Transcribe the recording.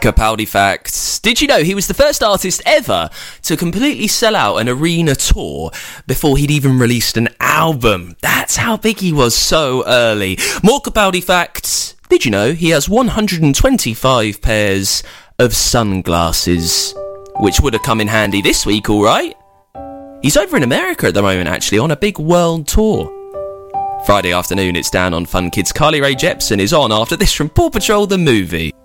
Capaldi facts. Did you know he was the first artist ever to completely sell out an arena tour before he'd even released an album? That's how big he was so early. More Capaldi facts. Did you know he has 125 pairs of sunglasses? Which would have come in handy this week, alright? He's over in America at the moment, actually, on a big world tour. Friday afternoon, it's down on Fun Kids. Carly Rae Jepsen is on after this from Paw Patrol the movie.